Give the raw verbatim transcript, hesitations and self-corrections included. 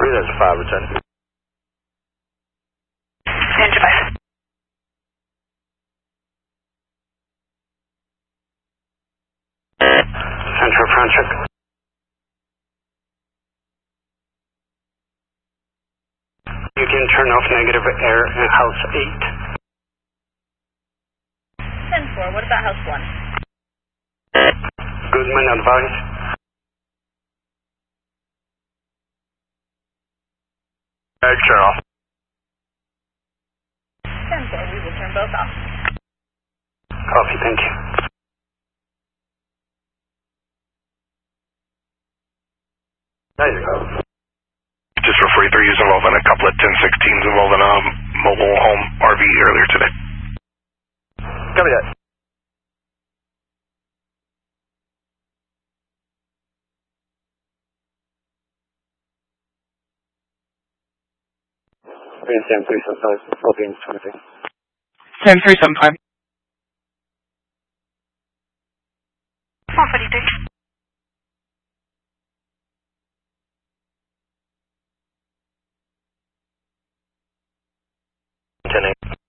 Three, that's five or ten. Stand by. Central Frontier. You can turn off negative air in house eight. ten four, what about house one? Goodman advice. Egg turn off. ten four, we will turn both off. Copy, thank you. There you go. Just for free three is involving a couple of ten sixteens involving a mobile home R V earlier today. Copy that. Sam three seven five, Philippines twenty-three. ten three seven five. one forty-three. ten eight.